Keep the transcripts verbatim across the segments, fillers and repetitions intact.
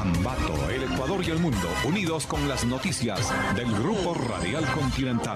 Ambato, el Ecuador y el mundo, unidos con las noticias del Grupo Radial Continental.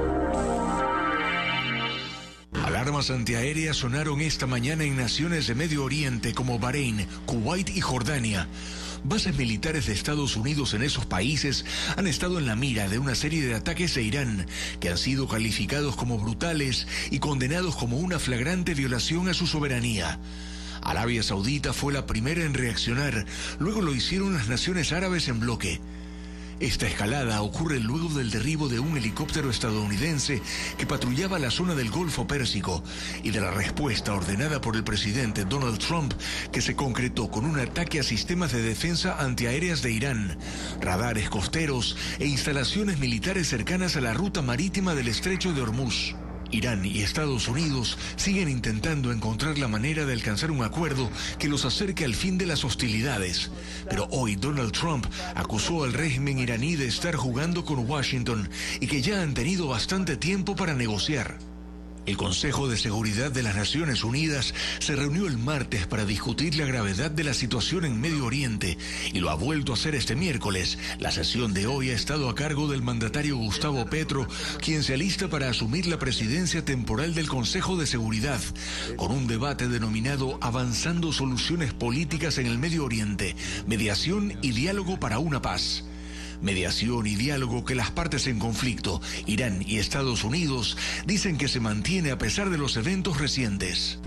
Alarmas antiaéreas sonaron esta mañana en naciones de Medio Oriente como Bahrein, Kuwait y Jordania. Bases militares de Estados Unidos en esos países han estado en la mira de una serie de ataques de Irán que han sido calificados como brutales y condenados como una flagrante violación a su soberanía. Arabia Saudita fue la primera en reaccionar, luego lo hicieron las naciones árabes en bloque. Esta escalada ocurre luego del derribo de un helicóptero estadounidense que patrullaba la zona del Golfo Pérsico y de la respuesta ordenada por el presidente Donald Trump, que se concretó con un ataque a sistemas de defensa antiaéreas de Irán, radares costeros e instalaciones militares cercanas a la ruta marítima del Estrecho de Hormuz. Irán y Estados Unidos siguen intentando encontrar la manera de alcanzar un acuerdo que los acerque al fin de las hostilidades. Pero hoy Donald Trump acusó al régimen iraní de estar jugando con Washington y que ya han tenido bastante tiempo para negociar. El Consejo de Seguridad de las Naciones Unidas se reunió el martes para discutir la gravedad de la situación en Medio Oriente y lo ha vuelto a hacer este miércoles. La sesión de hoy ha estado a cargo del mandatario Gustavo Petro, quien se alista para asumir la presidencia temporal del Consejo de Seguridad, con un debate denominado Avanzando Soluciones Políticas en el Medio Oriente, mediación y diálogo para una paz. Mediación y diálogo que las partes en conflicto, Irán y Estados Unidos, dicen que se mantiene a pesar de los eventos recientes.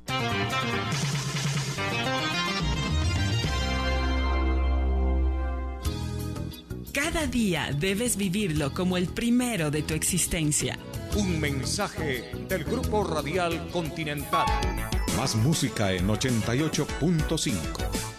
Cada día debes vivirlo como el primero de tu existencia. Un mensaje del Grupo Radial Continental. Más música en ochenta y ocho punto cinco.